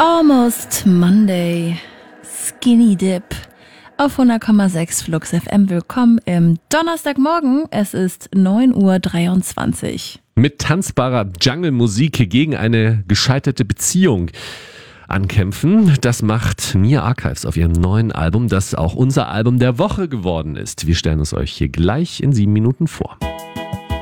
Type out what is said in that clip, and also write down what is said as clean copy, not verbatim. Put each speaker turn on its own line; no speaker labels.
Almost Monday, Skinny Dip auf 100,6 Flux FM. Willkommen im Donnerstagmorgen, es ist 9:23 Uhr.
Mit tanzbarer Jungle-Musik gegen eine gescheiterte Beziehung ankämpfen. Das macht Nia Archives auf ihrem neuen Album, das auch unser Album der Woche geworden ist. Wir stellen es euch hier gleich in 7 Minuten vor.